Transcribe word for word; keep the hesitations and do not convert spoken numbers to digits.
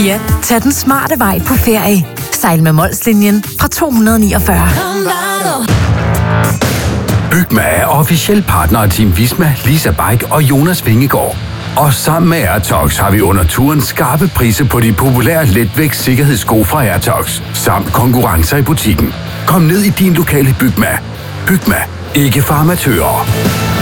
Via, tag den smarte vej på ferie. Sejl med Molslinjen fra to hundrede niogfyrre. Bygma er officiel partner af Team Visma, Lisa Bike og Jonas Vingegaard. Og sammen med Airtox har vi under turen skarpe priser på de populære letvægts sikkerhedssko fra Airtox, samt konkurrencer i butikken. Kom ned i din lokale Bygma. Bygma, ikke for amatører.